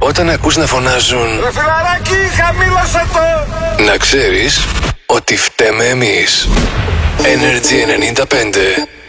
Όταν ακούς να φωνάζουν Ρε φιλαράκι, χαμήλωσε το! να ξέρεις ότι φταίμε εμείς. Energy 95.